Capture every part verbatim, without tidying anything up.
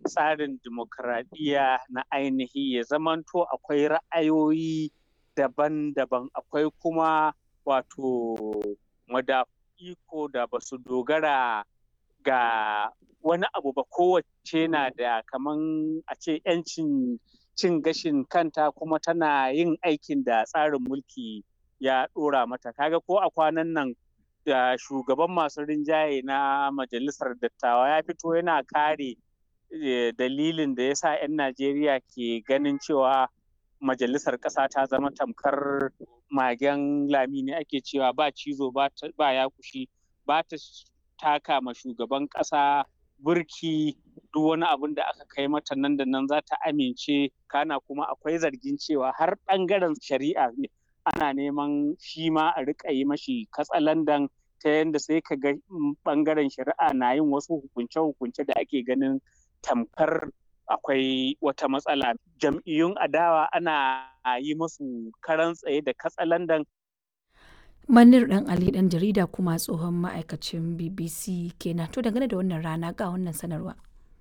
tsarin dimokuraɗiyya na ainihi ya zamanto akwai ra'ayoyi daban-daban, akwai kuma wato madafun iko da ba su dogara ga wani abu ba, kowacce na da kaman a ce 'yancin cin gashin kanta kuma tana yin aikin da tsarin mulki ya ɗora mata. Kaga ko a kwanan nan da shugaban masu rinjaye na majalisar dattawa ya fito yana kare dalilin da ya sa 'yan Najeriya ke ganin cewa majalisar ƙasa ta zama tamkar magen lami ne ake cewa ba cizo ba ya kushi, ba ta taka ma shugaban ƙasa burki, duk wani abun da aka kai mata nan da nan za ta amince. Kana kuma akwai zargin cewa har ɓangaren shari'a ne ana neman shi ma a riƙa yi mashi katsalandan, ta yadda sai ka ga ɓangaren shari'a na yin wasu hukunce-hukunce da ake ganin tamkar akwai wata matsala. Jam'iyyun adawa ana yi musu karan tsaye da katsalandan. Manir ɗan Ali ɗan jarida kuma tsohon ma'aikacin B B C kenan. To dangane da wannan rana ga wannan sanarwa.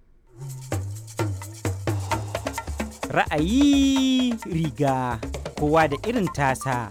Ra'ayi riga kowa da irin tasa.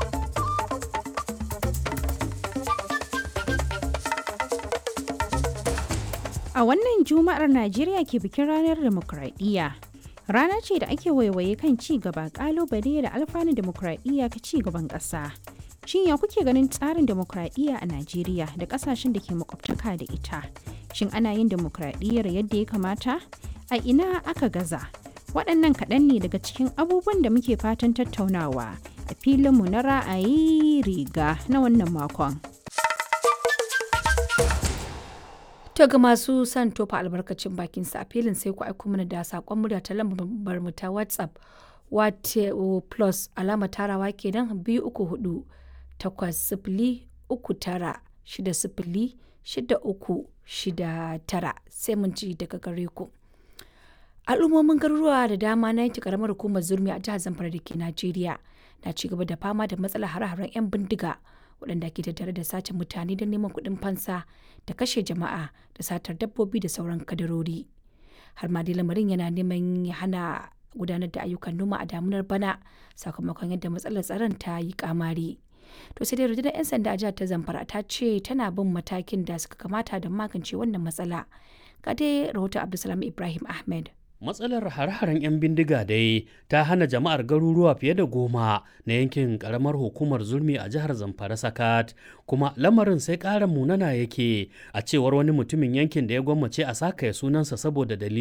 A wannan Juma'ar Najeriya ke bikin ranar demokradiyya. Rana ce da ake waiwaye kan ci gaba, ƙalubale da alfanun demokradiyya ga ci gaban ƙasa. Shin ya kuke ganin tsarin demokradiyya a Najeriya da ƙasashen da ke makwabtaka da ita? Shin ana yin demokradiyyar yadda ya kamata? A ina aka gaza? Waɗannan kaɗan ne daga cikin abubuwan da muke fatan tattaunawa a filinmu na ra'ayi riga na wannan makon. To ga masu son tofa albarkacin bakin sa a filin sai ku aiko mana da saƙon murya ta lambar mu ta WhatsApp wato plus alama tarawa kenan biyu uku hudu takwas sifili uku tara shida sifili shida uku shida tara sai mun ci daga gare ku. Al'ummomin garuruwa da dama na yanke karamar hukumar Zurmi a jihar Zamfara da ke Najeriya na ci gaba da fama da matsalar hare-haren 'yan bindiga waɗanda ke tattare da sace mutane don neman kuɗin fansa da kashe jama'a da satar dabbobi da sauran kadarori. Har ma dai lamarin yana neman ya hana gudanar da ayyukan noma a damunar bana sakamakon yadda matsalar tsaron ta yi kamari. To sai dai rundunar 'yan sanda a jihar ta Zamfara ta ce tana bin matakin da suka kamata don magance wannan matsala. Ga dai rahoton Abdulsalam Ibrahim Ahmed. Matsalar hare-haren 'yan bindiga dai ta hana jama'ar garuruwa fiye da goma na yankin karamar hukumar Zurmi a jihar Zamfara sakat, kuma lamarin sai ƙara munana yake a cewar wani mutumin yankin da ya gwammace a sakaya sunansa saboda dalili.